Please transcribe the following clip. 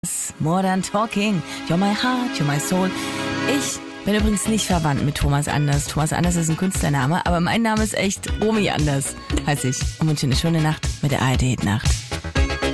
Modern Talking, you're my heart, you're my soul. Ich bin übrigens nicht verwandt mit Thomas Anders. Thomas Anders ist ein Künstlername, aber mein Name ist echt Omi Anders, heiße ich. Und wünsche eine schöne Nacht mit der ARD Nacht.